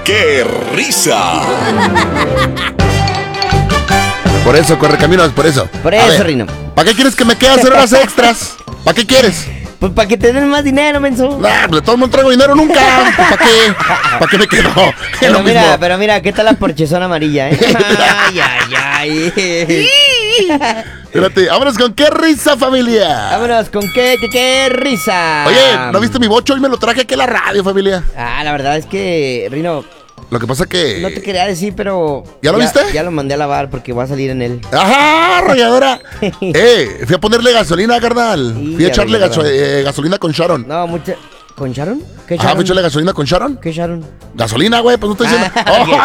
¡Qué risa! Por eso, Correcaminos, por eso. Por eso, Rino. ¿Para qué quieres que me quede a hacer horas extras? ¿Para qué quieres? Pues para que te den más dinero, menso. De todos no traigo dinero nunca. ¿Para qué? ¿Para qué me quedo? Es lo mismo. Pero mira, ¿qué tal la porchezona amarilla, Ay, ay, ay. Espérate, vámonos con qué risa, familia. Vámonos con qué risa. Oye, ¿no viste mi bocho? Hoy me lo traje aquí a la radio, familia. La verdad es que, Rino, Lo que pasa que... no te quería decir, pero... ¿Ya lo viste? Ya lo mandé a lavar porque va a salir en él. ¡Ajá, rayadora! Fui a ponerle gasolina, carnal. Sí, Fui a echarle rayadora. gasolina con Sharon. No, mucha... ¿Con Sharon? ¿Qué Fui a echarle gasolina con Sharon. ¿Qué Sharon? Gasolina, güey, pues no estoy diciendo.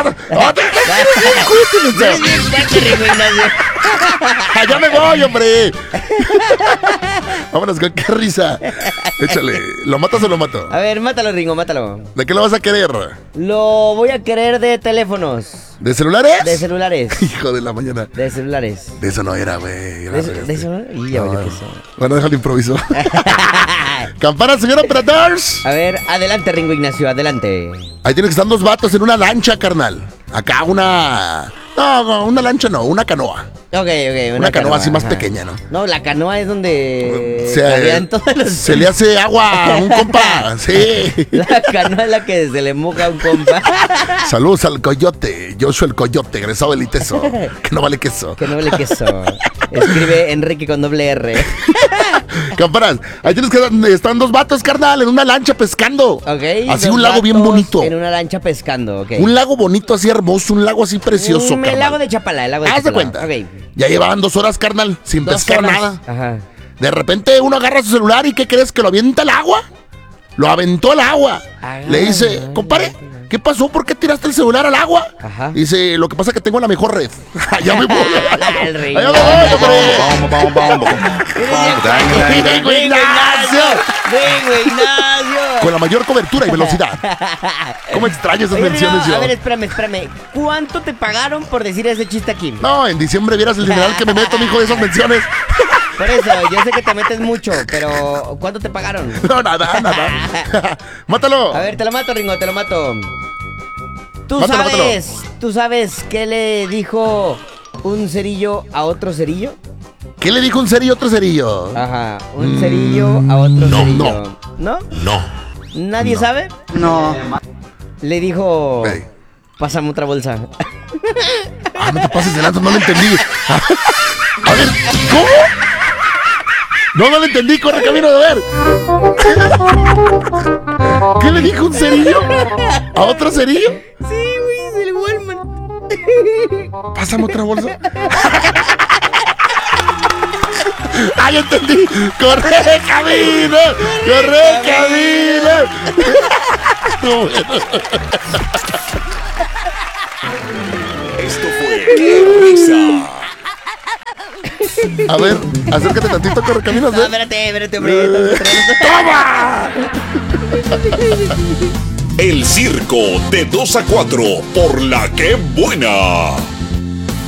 ¡Ya me voy, hombre! Vámonos con qué risa. Échale, ¿lo matas o lo mato? A ver, mátalo, Ringo, mátalo. ¿De qué lo vas a querer? Lo voy a querer de teléfonos. ¿De celulares? De celulares. Hijo de la mañana. De celulares. De eso no era, güey. ¿De eso no? Y ya valió que eso. Bueno, déjalo improviso. Campana, señor operadores. A ver, adelante, Ringo Ignacio, adelante. Ahí tienes que estar dos vatos en una lancha, carnal. Acá una... No, una lancha no, una canoa. Ok, Una canoa así más ajá. pequeña, ¿no? No, la canoa es donde se le hace agua a un compa, sí. La canoa es la que se le moja a un compa. Saludos al coyote, Joshua el coyote, egresado del ITESO. Que no vale queso. Que no vale queso. Escribe Enrique con doble R. Campanas, ahí tienes que están dos vatos, carnal, en una lancha pescando. Ok. Así un lago bien bonito. En una lancha pescando, ok. Un lago bonito, así hermoso, un lago así precioso, carnal. El lago de Chapala, el lago de Haz de Chapala. cuenta. Ok. Ya llevaban 2 horas, carnal, sin 2 pescar horas. nada. Ajá. De repente uno agarra su celular y ¿qué crees? ¿Que lo avienta al agua? Lo aventó al agua. Le dice, compadre, ¿qué pasó? ¿Por qué tiraste el celular al agua? Ajá. Dice, lo que pasa es que tengo la mejor red. Allá me voy. El Ringo. Allá me voy, Ringo Ignacio. Ringo Ignacio. Con la mayor cobertura y velocidad. ¿Cómo extraño esas Oye, menciones no, yo? a ver, espérame. ¿Cuánto te pagaron por decir ese chiste aquí? No, en diciembre vieras el dineral que me meto, mijo, de esas menciones. Por eso, yo sé que te metes mucho, pero ¿cuánto te pagaron? No, nada. Mátalo. A ver, te lo mato, Ringo, te lo mato. Mátalo. ¿Tú sabes qué le dijo un cerillo a otro cerillo? ¿Qué le dijo un cerillo a otro cerillo? Ajá, un cerillo a otro cerillo. ¿No? No. ¿Nadie sabe? No. Le dijo... Ey. Pásame otra bolsa. No te pases de lanza, no lo entendí. A ver, ¿cómo? No lo entendí, corre camino de ver. ¿Qué le dijo un cerillo a otro cerillo? Sí, güey, es el Walmart. Pásame otra bolsa. ¡Ah, ya entendí! ¡Corre camino! Esto fue ¡Qué risa! A ver, acércate tantito, corre camino. No, espérate, hombre. ¡Toma! El circo de 2 a 4 por la que buena.